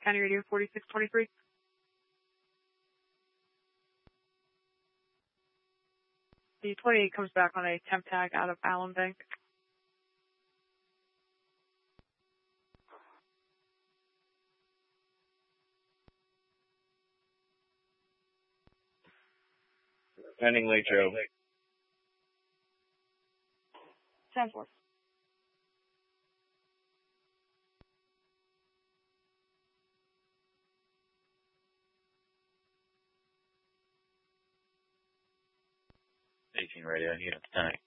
County Radio 4623. The 28 comes back on a temp tag out of Allen Bank. Pending Lake Joe. 10-4. Radio, unit 10.